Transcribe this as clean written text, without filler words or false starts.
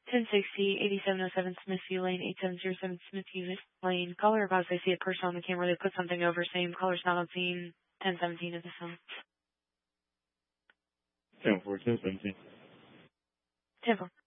1060, 8707 Smithview Lane, 8707 Smithview Lane. Caller advised they see a person on the camera. They put something over. Same caller's not on scene. 1017 at this time. 10-4, 1017. 10-4.